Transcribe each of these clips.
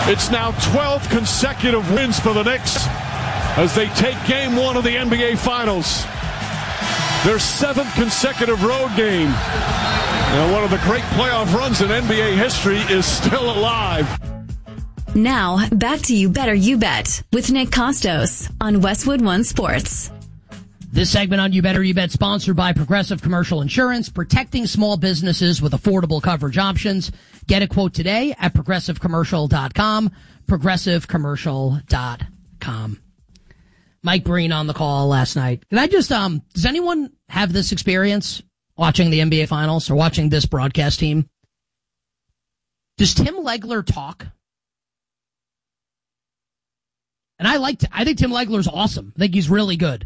It's now 12 consecutive wins for the Knicks as they take game one of the NBA Finals. Their seventh consecutive road game. And one of the great playoff runs in NBA history is still alive. Now, back to You Better You Bet with Nick Costos on Westwood One Sports. This segment on You Better You Bet sponsored by Progressive Commercial Insurance, protecting small businesses with affordable coverage options. Get a quote today at progressivecommercial.com, progressivecommercial.com. Mike Breen on the call last night. Can I just, does anyone have this experience watching the NBA Finals or watching this broadcast team? Does Tim Legler talk? And I think Tim Legler's awesome. I think he's really good.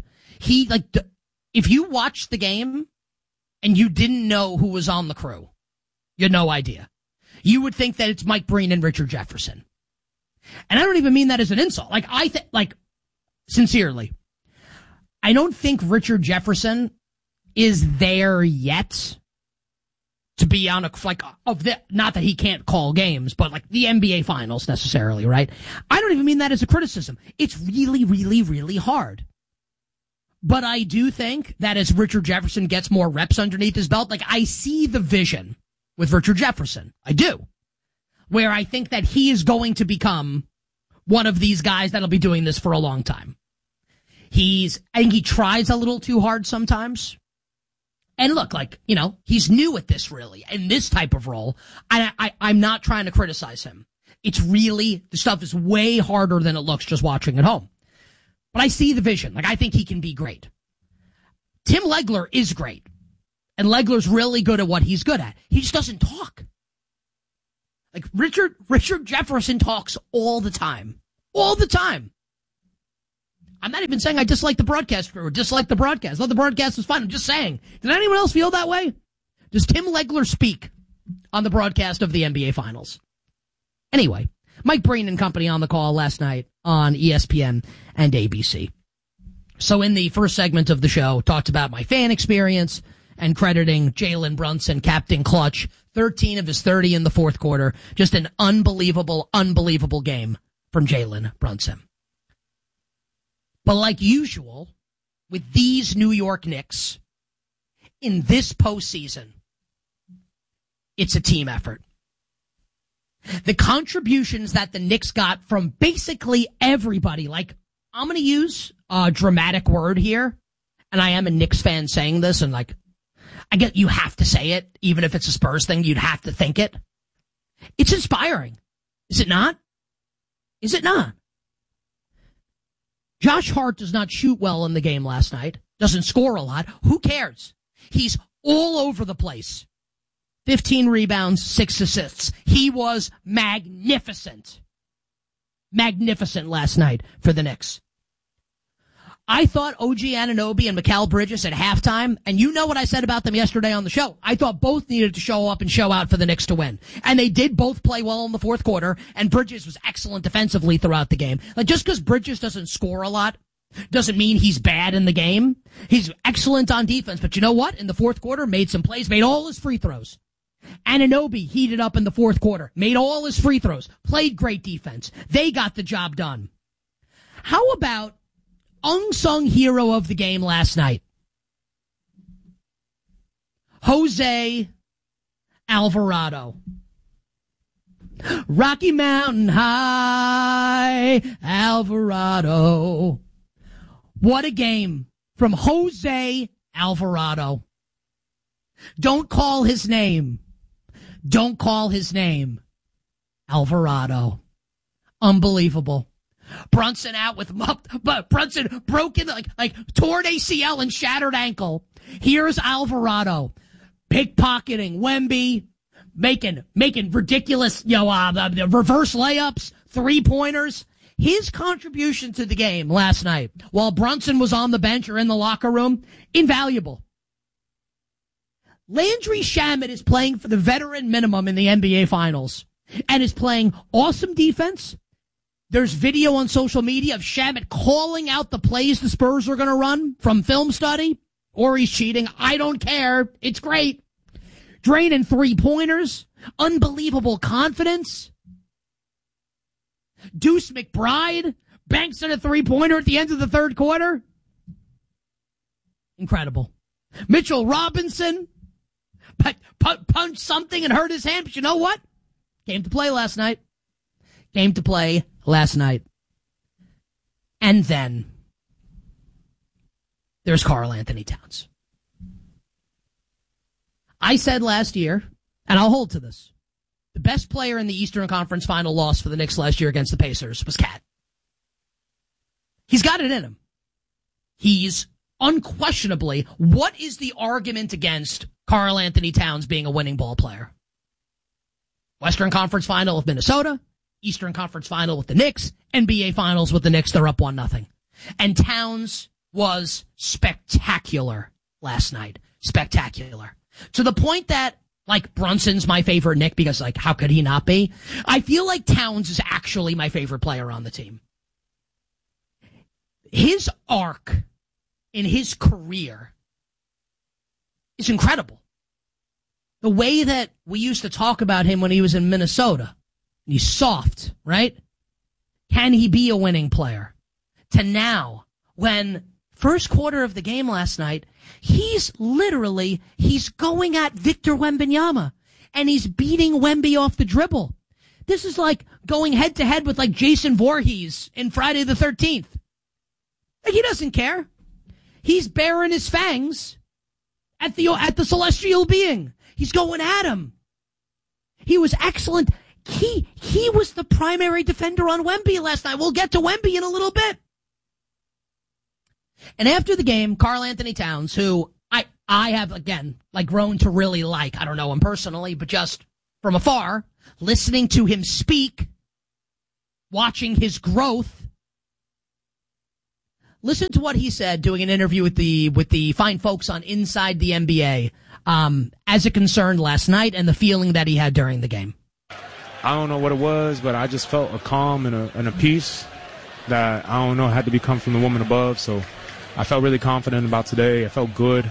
If you watched the game and you didn't know who was on the crew, you had no idea. You would think that it's Mike Breen and Richard Jefferson. And I don't even mean that as an insult. Sincerely, I don't think Richard Jefferson is there yet to be on not that he can't call games, but like the NBA Finals necessarily, right? I don't even mean that as a criticism. It's really, really, really hard. But I do think that as Richard Jefferson gets more reps underneath his belt, I see the vision with Richard Jefferson. I do. Where I think that he is going to become one of these guys that'll be doing this for a long time. I think he tries a little too hard sometimes. And look, he's new at this really, in this type of role. I'm not trying to criticize him. It's really, the stuff is way harder than it looks just watching at home. But I see the vision. I think he can be great. Tim Legler is great. And Legler's really good at what he's good at. He just doesn't talk. Richard Jefferson talks all the time. All the time. I'm not even saying I dislike the broadcast crew or dislike the broadcast. I thought the broadcast was fun. I'm just saying. Did anyone else feel that way? Does Tim Legler speak on the broadcast of the NBA Finals? Anyway, Mike Breen and company on the call last night on ESPN and ABC. So in the first segment of the show, talked about my fan experience and crediting Jalen Brunson, Captain Clutch, 13 of his 30 in the fourth quarter. Just an unbelievable, unbelievable game from Jalen Brunson. But like usual, with these New York Knicks, in this postseason, it's a team effort. The contributions that the Knicks got from basically everybody, I'm going to use a dramatic word here, and I am a Knicks fan saying this, and I get you have to say it, even if it's a Spurs thing, you'd have to think it. It's inspiring. Is it not? Is it not? Josh Hart does not shoot well in the game last night, doesn't score a lot. Who cares? He's all over the place. 15 rebounds, 6 assists. He was magnificent. Magnificent last night for the Knicks. I thought OG Anunoby and Mikal Bridges at halftime, and you know what I said about them yesterday on the show. I thought both needed to show up and show out for the Knicks to win. And they did both play well in the fourth quarter, and Bridges was excellent defensively throughout the game. Just because Bridges doesn't score a lot doesn't mean he's bad in the game. He's excellent on defense, but you know what? In the fourth quarter, made some plays, made all his free throws. Anunoby heated up in the fourth quarter, made all his free throws, played great defense. They got the job done. How about unsung hero of the game last night? Jose Alvarado. Rocky Mountain High, Alvarado. What a game from Jose Alvarado. Don't call his name. Don't call his name. Alvarado. Unbelievable. Brunson out with, but Brunson broken, torn ACL and shattered ankle. Here's Alvarado pickpocketing Wemby, making ridiculous, reverse layups, 3-pointers. His contribution to the game last night, while Brunson was on the bench or in the locker room, invaluable. Landry Shamet is playing for the veteran minimum in the NBA Finals and is playing awesome defense. There's video on social media of Shamet calling out the plays the Spurs are going to run from film study, or he's cheating. I don't care. It's great. Draining 3-pointers. Unbelievable confidence. Deuce McBride banks in a three-pointer at the end of the third quarter. Incredible. Mitchell Robinson punched something and hurt his hand, but you know what? Came to play last night. And then there's Karl Anthony Towns. I said last year, and I'll hold to this, the best player in the Eastern Conference Final loss for the Knicks last year against the Pacers was Cat. He's got it in him. He's unquestionably, what is the argument against Karl Anthony Towns being a winning ball player? Western Conference Final with Minnesota, Eastern Conference Final with the Knicks, NBA Finals with the Knicks, they're up 1-0. And Towns was spectacular last night. Spectacular. To the point that, like, Brunson's my favorite Knick because, like, how could he not be? I feel like Towns is actually my favorite player on the team. His arc in his career is incredible. The way that we used to talk about him when he was in Minnesota, he's soft, right? Can he be a winning player? To now, when first quarter of the game last night, he's going at Victor Wembanyama, and he's beating Wemby off the dribble. This is like going head to head with like Jason Voorhees in Friday the 13th. Like, he doesn't care. He's baring his fangs at the celestial being. He's going at him. He was excellent. He was the primary defender on Wemby last night. We'll get to Wemby in a little bit. And after the game, Karl Anthony Towns, who I have, again, like, grown to really like, I don't know him personally, but just from afar, listening to him speak, watching his growth. Listen to what he said doing an interview with the fine folks on Inside the NBA as it concerned last night and the feeling that he had during the game. I don't know what it was, but I just felt a calm and a peace that, I don't know, had to come from the woman above. So I felt really confident about today. I felt good.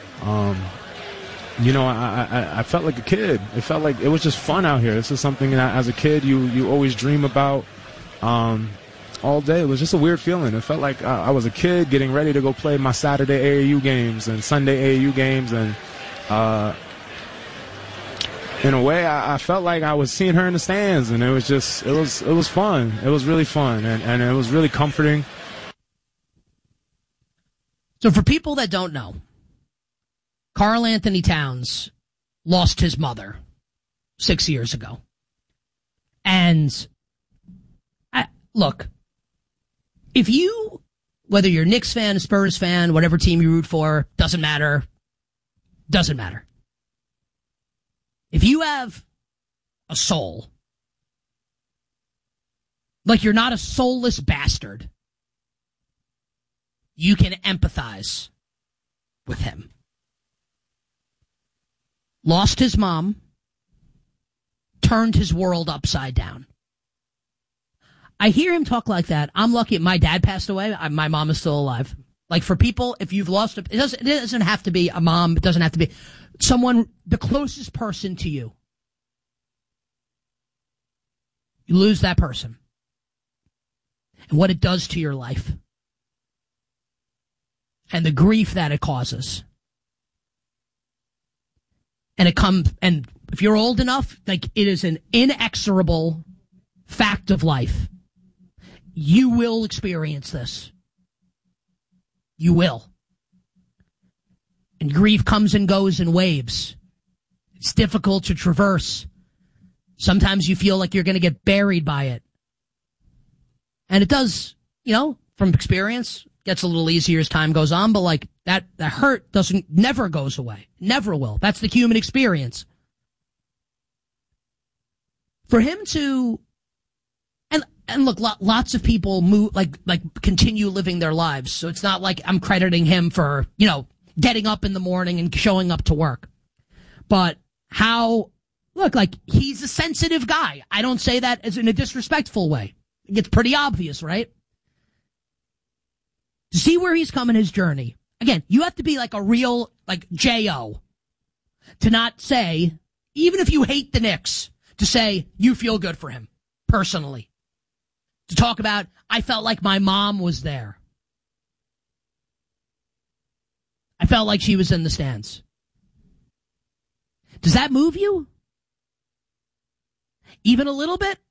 I felt like a kid. It felt like it was just fun out here. This is something that as a kid you always dream about all day. It was just a weird feeling. It felt like I was a kid getting ready to go play my Saturday AAU games and Sunday AAU games, and in a way, I felt like I was seeing her in the stands, and it was fun. It was really fun, and it was really comforting. So for people that don't know, Karl Anthony Towns lost his mother 6 years ago. And look, whether you're a Knicks fan, a Spurs fan, whatever team you root for, doesn't matter. Doesn't matter. If you have a soul, like you're not a soulless bastard, you can empathize with him. Lost his mom, turned his world upside down. I hear him talk like that. I'm lucky my dad passed away. My mom is still alive. Like, for people, if you've lost it doesn't have to be a mom. It doesn't have to be someone, the closest person to you. You lose that person. And what it does to your life. And the grief that it causes. And if you're old enough, like, it is an inexorable fact of life. You will experience this. You will. And grief comes and goes in waves. It's difficult to traverse. Sometimes you feel like you're going to get buried by it. And it does, from experience, gets a little easier as time goes on, but like that hurt never goes away. Never will. That's the human experience. For him to, and look, lots of people move, like continue living their lives. So it's not like I'm crediting him for, getting up in the morning and showing up to work. But like, he's a sensitive guy. I don't say that as in a disrespectful way. It's pretty obvious, right? To see where he's come in his journey. Again, you have to be like a real, like, J.O. to not say, even if you hate the Knicks, to say you feel good for him, personally. to talk about, I felt like my mom was there. I felt like she was in the stands. Does that move you? Even a little bit?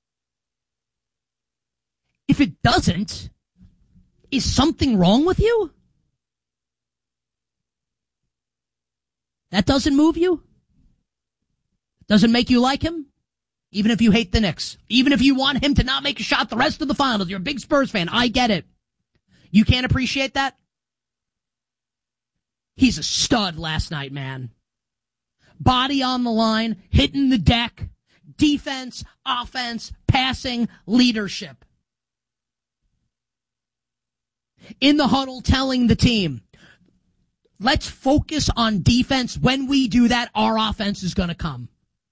If it doesn't, is something wrong with you? That doesn't move you? Doesn't make you like him? Even if you hate the Knicks. Even if you want him to not make a shot the rest of the finals. You're a big Spurs fan. I get it. You can't appreciate that? He's a stud last night, man. Body on the line, hitting the deck, defense, offense, passing, leadership. In the huddle telling the team, let's focus on defense. When we do that, our offense is going to come.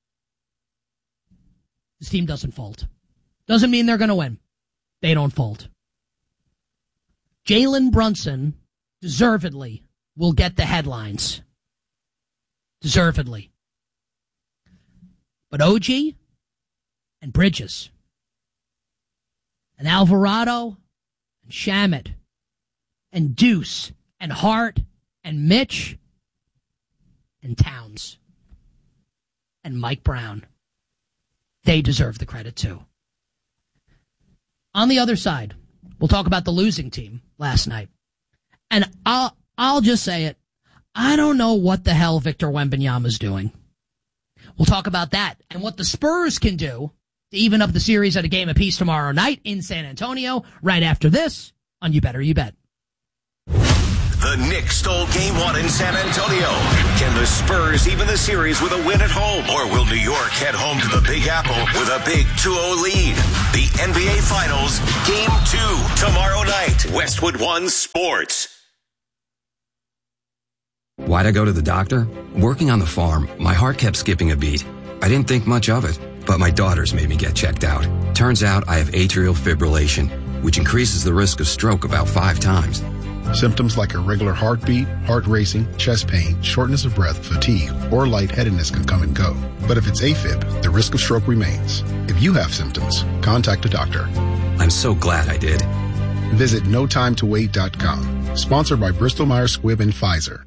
This team doesn't fold. Doesn't mean they're going to win. They don't fold. Jalen Brunson, deservedly, will get the headlines. Deservedly. But OG and Bridges and Alvarado and Shamet and Deuce and Hart and Mitch and Towns and Mike Brown, they deserve the credit too. On the other side, we'll talk about the losing team last night. And I'll just say it. I don't know what the hell Victor Wembanyama's doing. We'll talk about that and what the Spurs can do to even up the series at a game apiece tomorrow night in San Antonio, right after this on You Better You Bet. The Knicks stole Game 1 in San Antonio. Can the Spurs even the series with a win at home? Or will New York head home to the Big Apple with a big 2-0 lead? The NBA Finals, Game 2, tomorrow night. Westwood One Sports. Why'd I go to the doctor? Working on the farm, my heart kept skipping a beat. I didn't think much of it, but my daughters made me get checked out. Turns out I have atrial fibrillation, which increases the risk of stroke about 5 times. Symptoms like irregular heartbeat, heart racing, chest pain, shortness of breath, fatigue, or lightheadedness can come and go. But if it's AFib, the risk of stroke remains. If you have symptoms, contact a doctor. I'm so glad I did. Visit notimetowait.com. Sponsored by Bristol Myers Squibb and Pfizer.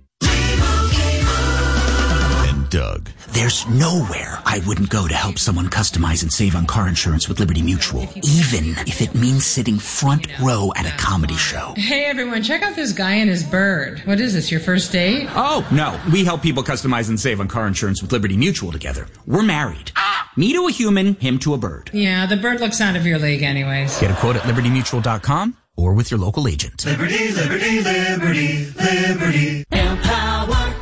Doug. There's nowhere I wouldn't go to help someone customize and save on car insurance with Liberty Mutual, even if it means sitting front row at a comedy show. Hey everyone, check out this guy and his bird. What is this, your first date? Oh, no. We help people customize and save on car insurance with Liberty Mutual together. We're married. Me to a human, him to a bird. Yeah, the bird looks out of your league anyways. Get a quote at libertymutual.com or with your local agent. Liberty, liberty, liberty, liberty. Empower.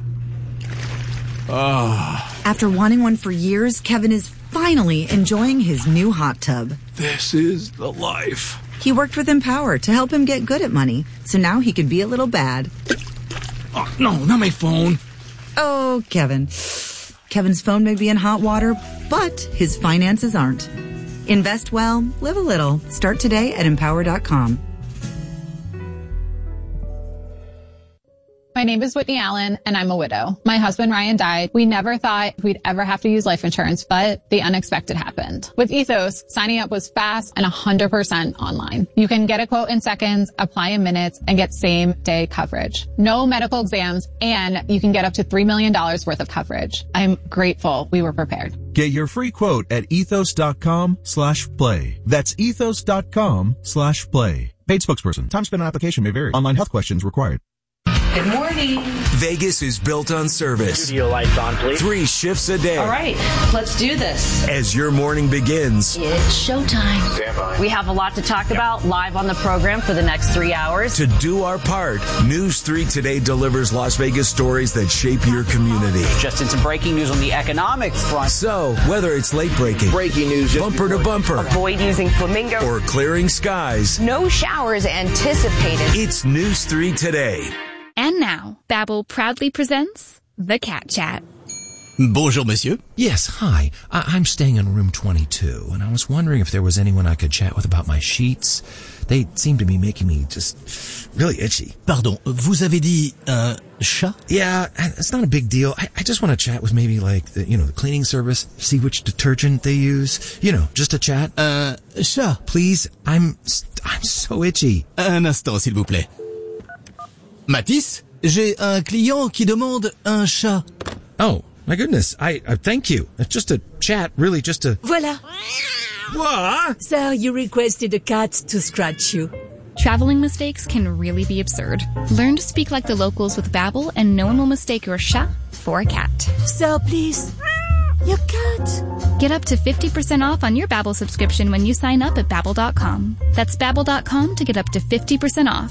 After wanting one for years, Kevin is finally enjoying his new hot tub. This is the life. He worked with Empower to help him get good at money, so now he can be a little bad. Oh, no, not my phone. Oh, Kevin. Kevin's phone may be in hot water, but his finances aren't. Invest well, live a little. Start today at Empower.com. My name is Whitney Allen, and I'm a widow. My husband, Ryan, died. We never thought we'd ever have to use life insurance, but the unexpected happened. With Ethos, signing up was fast and 100% online. You can get a quote in seconds, apply in minutes, and get same-day coverage. No medical exams, and you can get up to $3 million worth of coverage. I'm grateful we were prepared. Get your free quote at ethos.com/play. That's ethos.com/play. Paid spokesperson. Time spent on application may vary. Online health questions required. Good morning. Vegas is built on service. Studio lights on, please. 3 shifts a day. All right, let's do this. As your morning begins. It's showtime. Stand by. We have a lot to talk about live on the program for the next 3 hours. To do our part, News 3 Today delivers Las Vegas stories that shape your community. Just in some breaking news on the economic front. So, whether it's late breaking, news, bumper to bumper, avoid using flamingo, or clearing skies, no showers anticipated. It's News 3 Today. And now, Babbel proudly presents The Cat Chat. Bonjour, monsieur. Yes, hi. I'm staying in room 22, and I was wondering if there was anyone I could chat with about my sheets. They seem to be making me just really itchy. Pardon, vous avez dit un chat? Yeah, it's not a big deal. I just want to chat with maybe like the cleaning service, see which detergent they use. Just a chat. Chat. Please, I'm so itchy. Un instant, s'il vous plaît. Matisse, j'ai un client qui demande un chat. Oh, my goodness. I thank you. Just a chat, really just a... Voilà. What? Sir, you requested a cat to scratch you. Traveling mistakes can really be absurd. Learn to speak like the locals with Babbel, and no one will mistake your chat for a cat. Sir, please. Your cat. Get up to 50% off on your Babbel subscription when you sign up at Babbel.com. That's Babbel.com to get up to 50% off.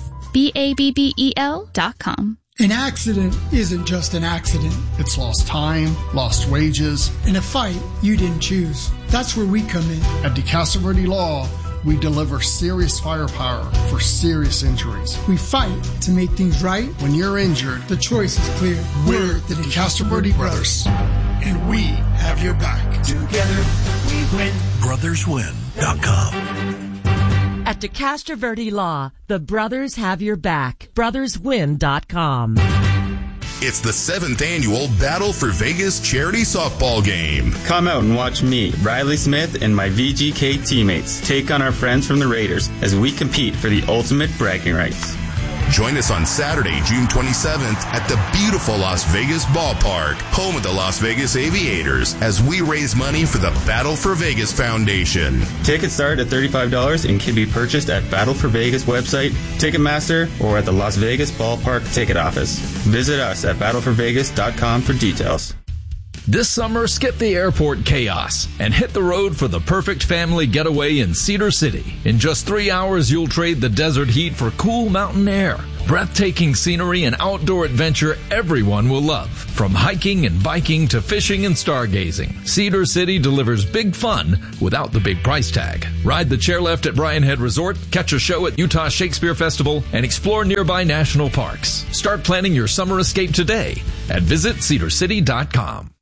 Babbel.com. An accident isn't just an accident. It's lost time, lost wages, and a fight you didn't choose. That's where we come in. At DeCastro Verde Law, we deliver serious firepower for serious injuries. We fight to make things right. When you're injured, the choice is clear. We're the DeCastro Verde Brothers, and we have your back. Together, we win. BrothersWin.com. At DeCastro Verde Law, the brothers have your back. BrothersWin.com. It's the 7th annual Battle for Vegas charity softball game. Come out and watch me, Riley Smith, and my VGK teammates take on our friends from the Raiders as we compete for the ultimate bragging rights. Join us on Saturday, June 27th at the beautiful Las Vegas Ballpark, home of the Las Vegas Aviators, as we raise money for the Battle for Vegas Foundation. Tickets start at $35 and can be purchased at Battle for Vegas website, Ticketmaster, or at the Las Vegas Ballpark ticket office. Visit us at battleforvegas.com for details. This summer, skip the airport chaos and hit the road for the perfect family getaway in Cedar City. In just 3 hours, you'll trade the desert heat for cool mountain air, breathtaking scenery, and outdoor adventure everyone will love. From hiking and biking to fishing and stargazing, Cedar City delivers big fun without the big price tag. Ride the chairlift at Brian Head Resort, catch a show at Utah Shakespeare Festival, and explore nearby national parks. Start planning your summer escape today at visitcedarcity.com.